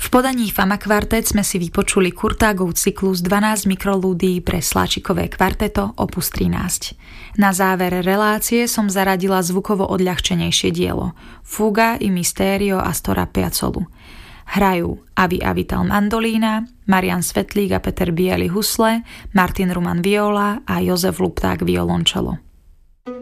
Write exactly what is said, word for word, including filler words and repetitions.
V podaní Fama Kvartet sme si vypočuli Kurtágov cyklus dvanásť mikrolúdií pre sláčikové kvarteto opus trinásť. Na záver relácie som zaradila zvukovo odľahčenejšie dielo Fuga i Misterio Astora Piazzolu. Hrajú Avi Avital mandolína, Marian Svetlík a Peter Biely husle, Martin Ruman viola a Jozef Lupták violončelo.